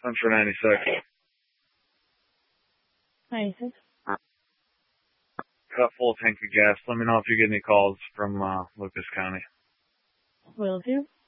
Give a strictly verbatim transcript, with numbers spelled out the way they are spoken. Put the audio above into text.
I'm for ninety-six. ninety-six. Got full tank of gas. Let me know if you get any calls from uh, Lucas County. Will do.